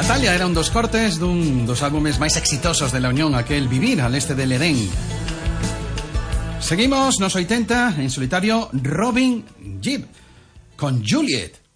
Natalia era un dos cortes dos álbumes máis exitosos de la Unión, aquel Vivir al este del Edén. Seguimos nos 80 en solitario Robin Gibb con Juliet.